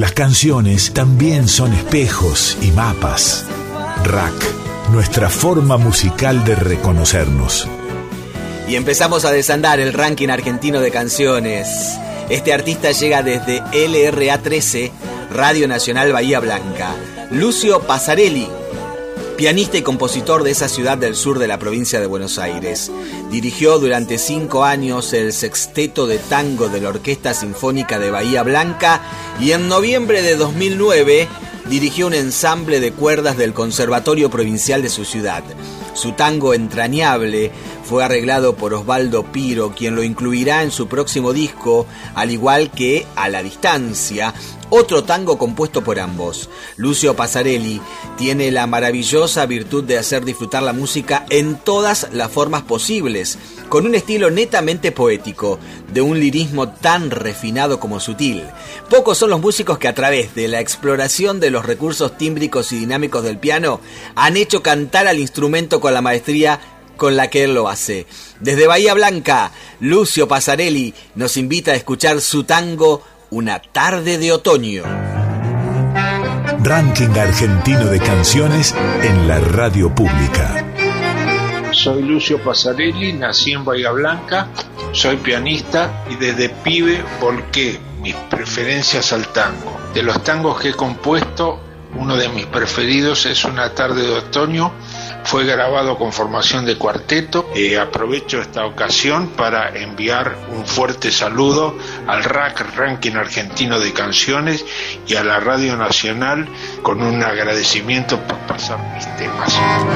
Las canciones también son espejos y mapas. RAC, nuestra forma musical de reconocernos. Y empezamos a desandar el ranking argentino de canciones. Este artista llega desde LRA 13, Radio Nacional Bahía Blanca. Lucio Passarelli, pianista y compositor de esa ciudad del sur de la provincia de Buenos Aires. Dirigió durante 5 años el sexteto de tango de la Orquesta Sinfónica de Bahía Blanca y en noviembre de 2009 dirigió un ensamble de cuerdas del Conservatorio Provincial de su ciudad. Su tango entrañable fue arreglado por Osvaldo Piro, quien lo incluirá en su próximo disco, al igual que A la Distancia, otro tango compuesto por ambos. Lucio Passarelli tiene la maravillosa virtud de hacer disfrutar la música en todas las formas posibles, con un estilo netamente poético, de un lirismo tan refinado como sutil. Pocos son los músicos que a través de la exploración de los recursos tímbricos y dinámicos del piano han hecho cantar al instrumento con la maestría con la que él lo hace. Desde Bahía Blanca, Lucio Passarelli nos invita a escuchar su tango Una tarde de otoño. Ranking argentino de canciones en la radio pública. Soy Lucio Passarelli, nací en Bahía Blanca, soy pianista y desde pibe volqué mis preferencias al tango. De los tangos que he compuesto, uno de mis preferidos es Una tarde de otoño. Fue grabado con formación de cuarteto. Aprovecho esta ocasión para enviar un fuerte saludo al RAC, Ranking Argentino de Canciones, y a la Radio Nacional con un agradecimiento por pasar mis temas.